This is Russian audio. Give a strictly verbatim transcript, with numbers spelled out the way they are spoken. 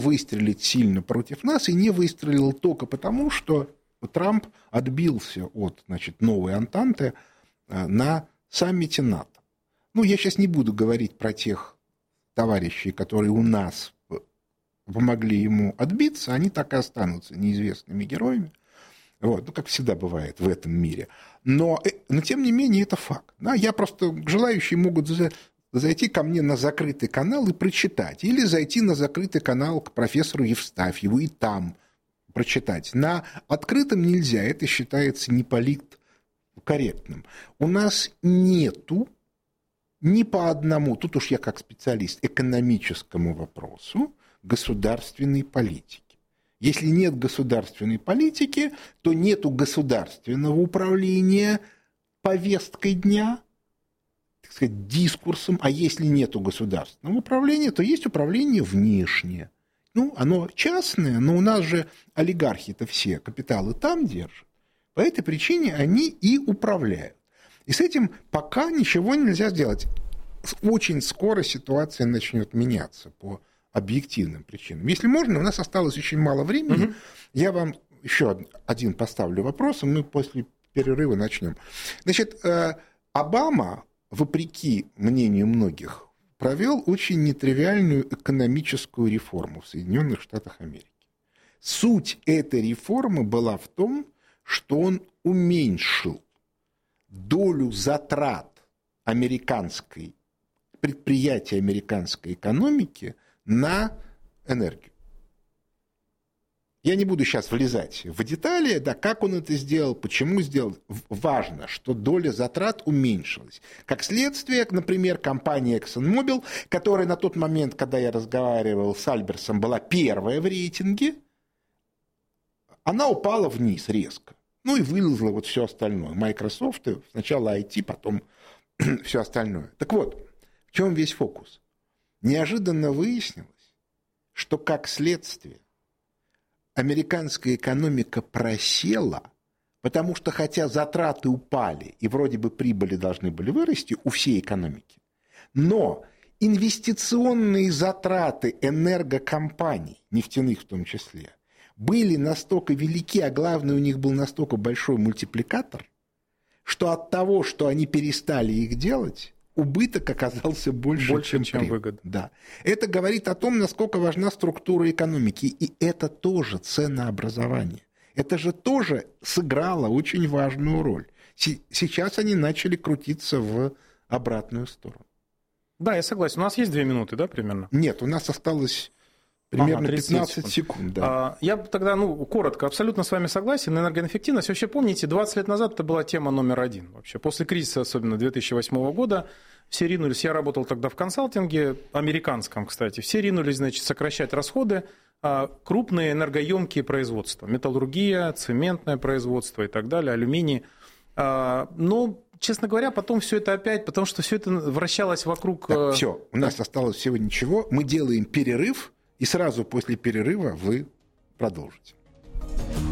выстрелить сильно против нас и не выстрелил только потому, что Трамп отбился от, значит, новой Антанты на саммите НАТО. Ну, я сейчас не буду говорить про тех товарищей, которые у нас помогли ему отбиться, они так и останутся неизвестными героями. Вот, ну, как всегда бывает в этом мире. Но, но тем не менее, это факт. Да? Я просто, желающие могут зайти ко мне на закрытый канал и прочитать. Или зайти на закрытый канал к профессору Евстафьеву и там прочитать. На открытом нельзя, это считается неполиткорректным. У нас нету ни по одному, тут уж я как специалист, экономическому вопросу государственной политики. Если нет государственной политики, то нету государственного управления повесткой дня, так сказать, дискурсом, а если нету государственного управления, то есть управление внешнее. Ну, оно частное, но у нас же олигархи-то все капиталы там держат. По этой причине они и управляют. И с этим пока ничего нельзя сделать. Очень скоро ситуация начнет меняться по объективным причинам. Если можно, у нас осталось очень мало времени. Угу. Я вам еще один поставлю вопрос, и мы после перерыва начнем. Значит, Обама, вопреки мнению многих, провел очень нетривиальную экономическую реформу в Соединенных Штатах Америки. Суть этой реформы была в том, что он уменьшил долю затрат американской, предприятий американской экономики на энергию. Я не буду сейчас влезать в детали, да, как он это сделал, почему сделал. Важно, что доля затрат уменьшилась. Как следствие, например, компания ExxonMobil, которая на тот момент, когда я разговаривал с Альберсом, была первая в рейтинге, она упала вниз резко. Ну и вылезла вот все остальное. Microsoft, сначала ай ти, потом все остальное. Так вот, в чем весь фокус? Неожиданно выяснилось, что как следствие американская экономика просела, потому что хотя затраты упали и вроде бы прибыли должны были вырасти у всей экономики, но инвестиционные затраты энергокомпаний, нефтяных в том числе, были настолько велики, а главное, у них был настолько большой мультипликатор, что от того, что они перестали их делать, убыток оказался больше, больше чем, чем выгода. Да. Это говорит о том, насколько важна структура экономики. И это тоже ценообразование. Это же тоже сыграло очень важную роль. Сейчас они начали крутиться в обратную сторону. Да, я согласен. У нас есть две минуты, да, примерно? Нет, у нас осталось примерно ага, пятнадцать секунд. секунд да. Я тогда, ну, коротко, абсолютно с вами согласен. Энергоэффективность, вообще помните, двадцать лет назад это была тема номер один. Вообще. После кризиса, особенно две тысячи восьмого года, все ринулись, я работал тогда в консалтинге, американском, кстати, все ринулись, значит, сокращать расходы, крупные энергоемкие производства, металлургия, цементное производство и так далее, алюминий. Но, честно говоря, потом все это опять, потому что все это вращалось вокруг... Так, все, у нас осталось всего ничего, мы делаем перерыв, и сразу после перерыва вы продолжите.